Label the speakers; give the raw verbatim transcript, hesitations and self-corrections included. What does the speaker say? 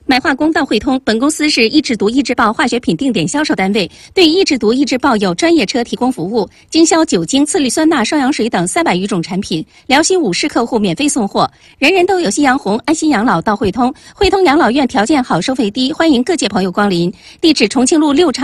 Speaker 1: 买化工到汇通，本公司是一制毒、一制爆化学品定点销售单位，对一制毒、一制爆有专业车提供服务，经销酒精、次氯酸钠、双氧水等三百余种产品，辽西五市客户免费送货。人人都有夕阳红，安心养老到汇通。汇通养老院条件好，收费低，欢迎各界朋友光临。地址：重庆路六厂。